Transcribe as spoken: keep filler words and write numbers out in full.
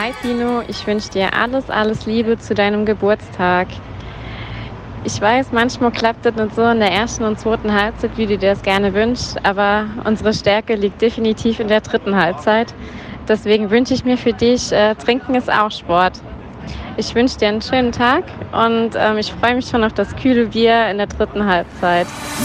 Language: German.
Hi Pino, ich wünsche dir alles, alles Liebe zu deinem Geburtstag. Ich weiß, manchmal klappt das nicht so in der ersten und zweiten Halbzeit, wie du dir das gerne wünschst, aber unsere Stärke liegt definitiv in der dritten Halbzeit. Deswegen wünsche ich mir für dich, äh, Trinken ist auch Sport. Ich wünsche dir einen schönen Tag und ähm, ich freue mich schon auf das kühle Bier in der dritten Halbzeit.